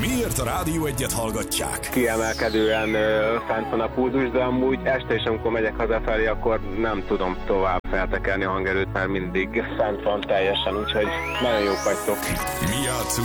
Miért a Rádió Egyet hallgatják? Kiemelkedően fent van a pulzus, de amúgy este is, amikor megyek hazafelé, akkor nem tudom tovább feltekerni a hangerőt, mert mindig fent van teljesen, úgyhogy nagyon jók vagytok. Mi játszunk